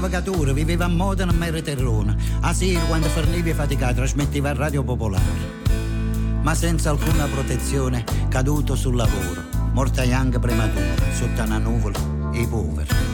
Navigatore, viveva a Modena, ma era Terrona. A Sir, quando fornivi e faticato, trasmetteva a Radio Popolare. Ma senza alcuna protezione, caduto sul lavoro, morta young prematura, sotto una nuvola e i poveri.